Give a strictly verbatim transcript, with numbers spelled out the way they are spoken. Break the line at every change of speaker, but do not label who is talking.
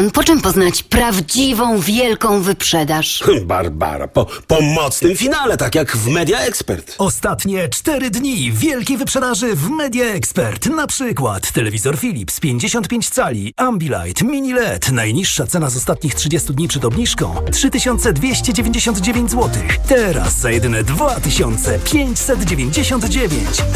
po czym poznać prawdziwą, wielką wyprzedaż?
Barbara, po, po mocnym finale, tak jak w Media Expert.
Ostatnie cztery dni wielkiej wyprzedaży w Media Expert. Na przykład telewizor Philips pięćdziesiąt pięć cali, Ambilight, Mini L E D. Najniższa cena z ostatnich trzydziestu dni przed obniżką trzy tysiące dwieście dziewięćdziesiąt dziewięć złotych. Teraz za jedyne dwa tysiące pięćset dziewięćdziesiąt dziewięć.